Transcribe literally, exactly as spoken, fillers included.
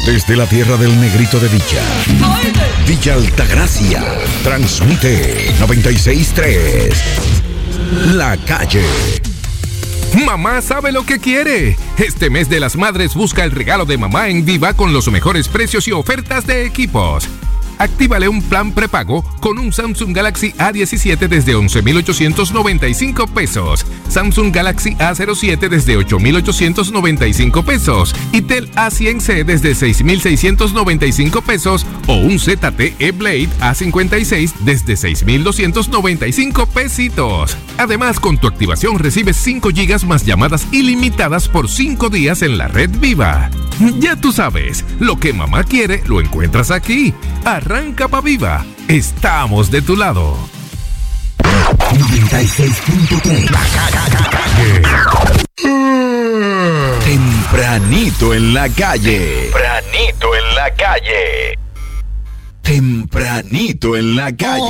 Desde la tierra del negrito de Villa, Villa Altagracia, transmite noventa y seis punto tres. La Calle. Mamá sabe lo que quiere. Este mes de las madres busca el regalo de mamá en Viva con los mejores precios y ofertas de equipos. Actívale un plan prepago con un Samsung Galaxy A diecisiete desde once mil ochocientos noventa y cinco pesos, Samsung Galaxy A cero siete desde ocho mil ochocientos noventa y cinco pesos, Itel A cien C desde seis mil seiscientos noventa y cinco pesos o un Z T E Blade A cincuenta y seis desde seis mil doscientos noventa y cinco pesitos. Además, con tu activación recibes cinco gigas más llamadas ilimitadas por cinco días en la red Viva. Ya tú sabes, lo que mamá quiere lo encuentras aquí. Arranca pa' Viva. Estamos de tu lado. noventa y seis punto tres. La Calle. Tempranito en la calle. Tempranito en la calle. Tempranito en la calle.